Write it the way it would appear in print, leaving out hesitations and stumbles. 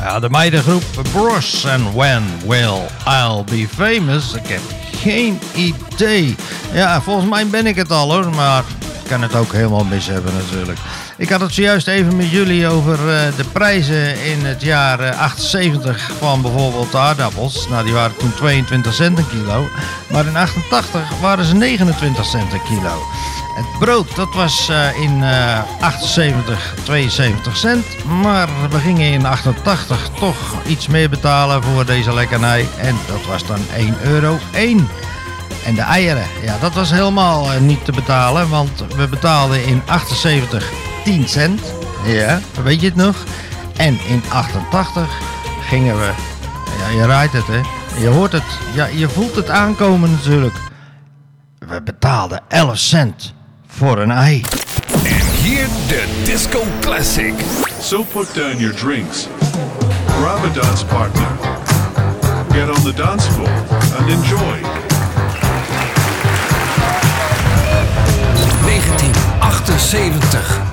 Ja, de meidengroep Bros and When Will I'll Be Famous? Ik heb geen idee. Ja, volgens mij ben ik het al hoor, maar ik kan het ook helemaal mis hebben natuurlijk. Ik had het zojuist even met jullie over de prijzen in het jaar 78 van bijvoorbeeld de aardappels. Nou, die waren toen 22 cent een kilo. Maar in 88 waren ze 29 cent een kilo. Het brood, dat was in 78 72 cent. Maar we gingen in 88 toch iets meer betalen voor deze lekkernij. En dat was dan €1,01. En de eieren, ja, dat was helemaal niet te betalen. Want we betaalden in 78 10 cent. Ja, weet je het nog? En in 88 gingen we... Ja, je raait het, hè. Je hoort het. Ja, je voelt het aankomen natuurlijk. We betaalden 11 cent voor een ei. En hier de Disco Classic. So put down your drinks. Grab a dance partner. Get on the dance floor and enjoy. 1978.